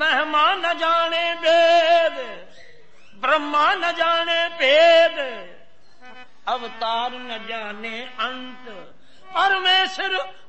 महिमा न जाने वेद, ब्रह्मा न जाने भेद, अवतार न जाने अंत, परमेश्वर